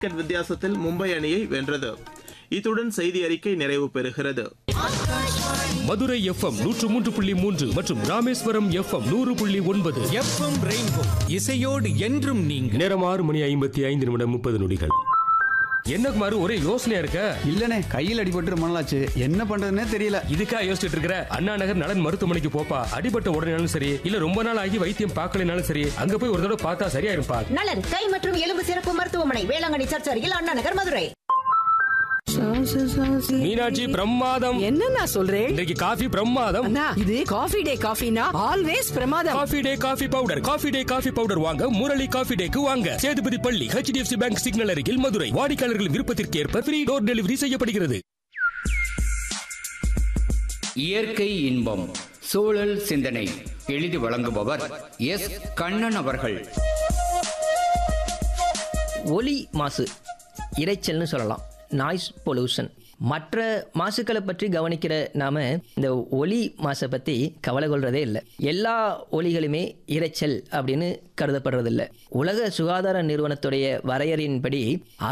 Wicket வித்தியாசத்தில் மும்பை அணியை வென்றது. இத்துடன் செய்தி அறிக்கை நிறைவு பெறுகிறது. மதுரை எஃப்எம் 103.3 மற்றும் ராமேஸ்வரம் எஃப்எம் 100.9 எஃப்எம் ரெயின்போ இசையோடு என்றும் நீங்க. நேரம் 6:55 என்ன குமாரு, ஒரே யோசனையா இருக்க? இல்லனே, கையில் அடிபட்டு ரொம்ப நாளாச்சு, என்ன பண்றதுன்னே தெரியல. இதுக்கா யோசிச்சுட்டு இருக்கிற? அண்ணா நகர் நலன் மருத்துவமனைக்கு போப்பா. அடிபட்ட உடனேனாலும் சரி, இல்ல ரொம்ப நாள் ஆகி வைத்தியம் பார்க்கலனாலும் சரி, அங்க போய் ஒரு தடவை பார்த்தா சரியா இருப்பா. நலன் கை மற்றும் எலும்பு சிறப்பு மருத்துவமனை, வேளாங்கண்ணி சர்ச் அருகில், அண்ணா நகர், மதுரை. மீனாட்சி பிரமாதம். என்னன்னா சொல்றேன்? இன்றைக்கு காஃபி பிரமாதம். இது காஃபி டே காஃபினா ஆல்வேஸ் பிரமாதம். Coffee day coffee powder. Coffee day coffee powder வாங்க முரளி காஃபி டேக்கு வாங்க. சேதுபதி பள்ளி, HDFC பேங்க் சிக்னல் அருகில், மதுரை. வாடிக்கையாளர்களின் விருப்பத்திற்கு ஏற்ப ஃப்ரீ டோர் டெலிவரி செய்யப்படுகிறது. இயற்கை இன்பம் சூழல் சிந்தனை எழுதி வழங்குபவர் எஸ். கண்ணன் அவர்கள். ஒலி மாசு, இரைச்சல்னு சொல்லலாம், நாய்ஸ் பொல்யூஷன். மற்ற மாசுக்களை பற்றி கவனிக்கிற நாம இந்த ஒலி மாசை பற்றி கவலை கொள்றதே இல்லை. எல்லா ஒலிகளுமே இரைச்சல் அப்படின்னு கருதப்படுறதில்லை. உலக சுகாதார நிறுவனத்துடைய வரையறையின்படி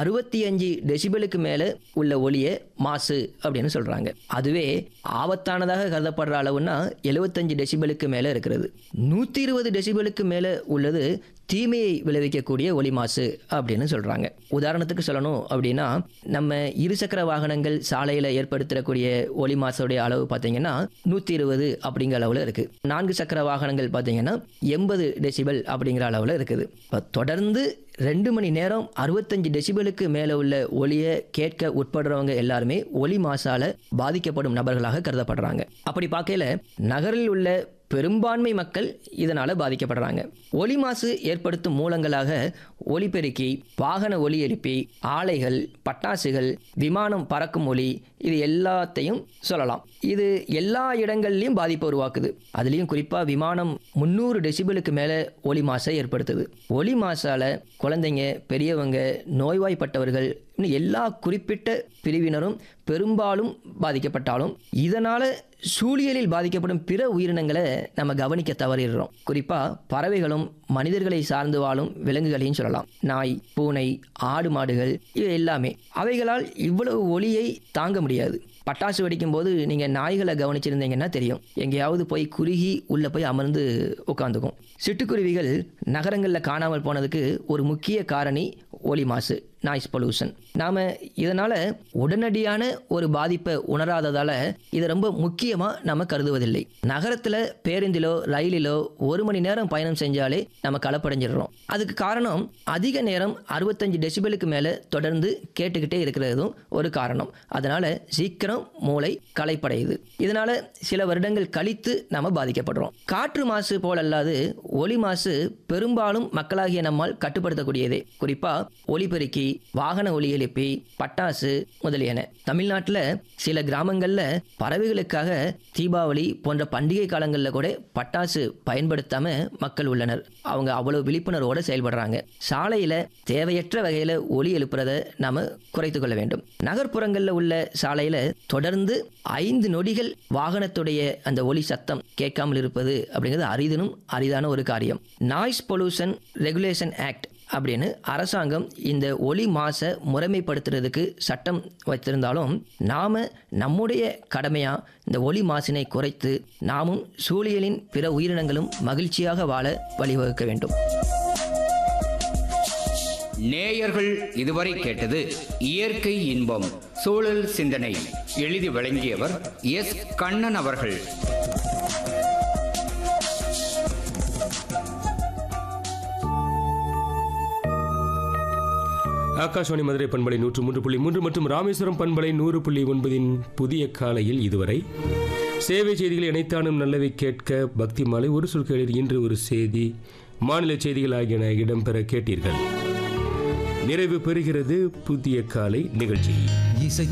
65 டெசிபலுக்கு மேலே உள்ள ஒலியை மாசு அப்படின்னு சொல்கிறாங்க. அதுவே ஆபத்தானதாக கருதப்படுற அளவுன்னா 75 டெசிபலுக்கு மேலே இருக்கிறது. 120 டெசிபலுக்கு மேலே உள்ளது தீமையை விளைவிக்கக்கூடிய ஒலி மாசு அப்படின்னு சொல்கிறாங்க. உதாரணத்துக்கு சொல்லணும் அப்படின்னா, நம்ம இருசக்கர வாகனங்கள் சாலையில் ஏற்படுத்தக்கூடிய ஒலி மாசுடைய அளவு பார்த்தீங்கன்னா 120 அப்படிங்கிற அளவில் இருக்குது. 4 சக்கர வாகனங்கள் பார்த்தீங்கன்னா 80 டெசிபல் அப்படிங்கிற அளவில் இருக்குது. இப்போ தொடர்ந்து 2 மணி நேரம் 65 டெசிபலுக்கு மேலே உள்ள ஒலியை கேட்க உட்படுறவங்க எல்லாருமே ஒலி மாசால பாதிக்கப்படும் நபர்களாக கருதப்படுறாங்க. அப்படி பார்க்கையில நகரில் உள்ள பெரும்பான்மை மக்கள் இதனால் பாதிக்கப்படுறாங்க. ஒலி மாசு ஏற்படுத்தும் மூலங்களாக ஒலிபெருக்கி, வாகன ஒலி எழுப்பி, ஆலைகள், பட்டாசுகள், விமானம் பறக்கும் ஒலி, இது எல்லாத்தையும் சொல்லலாம். இது எல்லா இடங்கள்லையும் பாதிப்பை உருவாக்குது. அதுலேயும் குறிப்பாக விமானம் 300 டெசிபலுக்கு மேலே ஒலி மாசை ஏற்படுத்துது. ஒலி மாசால குழந்தைங்க, பெரியவங்க, நோய்வாய்ப்பட்டவர்கள், இன்னும் எல்லா குறிப்பிட்ட பிரிவினரும் பெரும்பாலும் பாதிக்கப்பட்டாலும் இதனால் சூழியலில் பாதிக்கப்படும் பிற உயிரினங்களை நம்ம கவனிக்க தவறிடுறோம். குறிப்பாக பறவைகளும் மனிதர்களை சார்ந்து வாழும் விலங்குகளையும் சொல்லலாம். நாய், பூனை, ஆடு, மாடுகள், இவை எல்லாமே அவைகளால் இவ்வளவு ஒலியை தாங்க முடியாது. பட்டாசு வெடிக்கும் போது நீங்கள் நாய்களை கவனிச்சிருந்தீங்கன்னா தெரியும், எங்கேயாவது போய் குறுகி உள்ளே போய் அமர்ந்து உட்காந்துக்கும். சிட்டுக்குருவிகள் நகரங்களில் காணாமல் போனதுக்கு ஒரு முக்கிய காரணி ஒலி மாசு, நாய்ஸ் பொல்யூஷன். நாம் இதனால் உடனடியான ஒரு பாதிப்பை உணராததால் இதை ரொம்ப முக்கியமாக நம்ம கருதுவதில்லை. நகரத்தில் பேருந்திலோ ரயிலிலோ 1 மணி நேரம் பயணம் செஞ்சாலே நம்ம கலப்படைஞ்சிடுறோம். அதுக்கு காரணம் அதிக நேரம் 65 டெசிபலுக்கு மேலே தொடர்ந்து கேட்டுக்கிட்டே இருக்கிறதும் ஒரு காரணம். அதனால் சீக்கிரம் மூளை களைப்படையுது. இதனால் சில வருடங்கள் கழித்து நம்ம பாதிக்கப்படுறோம். காற்று மாசு போலல்லாது ஒலி மாசு பெரும்பாலும் மக்களாகிய நம்மால் கட்டுப்படுத்தக்கூடியதே. குறிப்பாக ஒலிபெருக்கி, வாகன ஒலி எழுப்பி, பட்டாசு முதலியன. தமிழ்நாட்டில் சில கிராமங்களில் பறவைகளுக்காக தீபாவளி போன்ற பண்டிகை காலங்களில் கூட பட்டாசு பயன்படுத்தாம மக்கள் உள்ளனர். அவங்க அவ்வளவு விழிப்புணர்வோடு செயல்படுறாங்க. சாலையில் தேவையற்ற வகையில் ஒலி எழுப்புறதை நாம குறைத்து கொள்ள வேண்டும். நகர்ப்புறங்களில் உள்ள சாலையில் தொடர்ந்து 5 நொடிகள் வாகனத்துடைய அந்த ஒலி சத்தம் கேட்காமல் இருப்பது அப்படிங்கிறது அரிதான ஒரு காரியம். நாய்ஸ் பொல்யூஷன் ரெகுலேஷன் ஆக்ட் அப்படின்னு அரசாங்கம் இந்த ஒலி மாசை முறைமைப்படுத்துறதுக்கு சட்டம் வைத்திருந்தாலும் நாம நம்முடைய கடமையா இந்த ஒலி மாசினை குறைத்து நாமும் சூழியலின் பிற உயிரினங்களும் மகிழ்ச்சியாக வாழ வழிவகுக்க வேண்டும். நேயர்கள் இதுவரை கேட்டது இயற்கை இன்பம் சூழல் சிந்தனை எழுதி வழங்கியவர் எஸ். கண்ணன் அவர்கள். ஆகாஷவாணி மதுரை பண்பலை 103.3 மற்றும் ராமேஸ்வரம் பண்பலை 100.9 புதிய காலையில் இதுவரை சேவை செய்திகளை இணைத்தானும் நல்லவை கேட்க பக்தி மாலை, ஒரு சொல் கேளீர், இன்று ஒரு செய்தி, மாநில செய்திகள் ஆகியன இடம்பெற கேட்டீர்கள். நிறைவு பெறுகிறது புதிய காலை நிகழ்ச்சி.